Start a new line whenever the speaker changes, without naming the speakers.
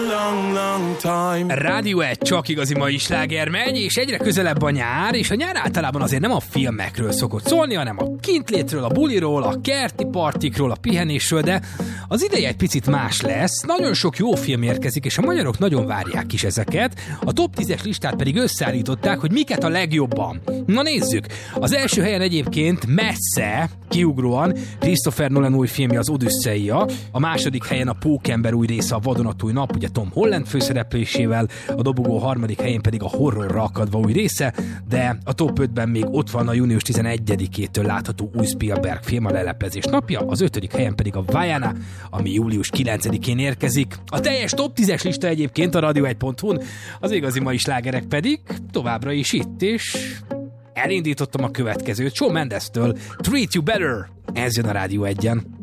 Rádió 1 csak igazi mai sláger megy, és egyre közelebb a nyár, és a nyár általában azért nem a filmekről szokott szólni, hanem a kintlétről, a buliról, a kerti partikról, a pihenésről, de az ideje egy picit más lesz. Nagyon sok jó film érkezik, és a magyarok nagyon várják is ezeket. A top 10-es listát pedig összeállították, hogy miket a legjobban. Na nézzük! Az első helyen egyébként messze, kiugróan Christopher Nolan új filmje, az Odüsszeia. A második helyen a Pókember új része, a Vadonatúj nap, ugye Tom Holland főszereplésével, a dobogó harmadik helyén pedig a Horrorra akadva új része, de a top 5-ben még ott van a június 11-től látható új Spielberg film, a Leleplezés napja, az 5. helyen pedig a Vaiana, ami július 9-én érkezik. A teljes top 10-es lista egyébként a radio1.hu-n, az igazi mai slágerek pedig továbbra is itt, és elindítottam a következőt, Shawn Mendes-től, Treat You Better. Ez jön a Rádió 1-en.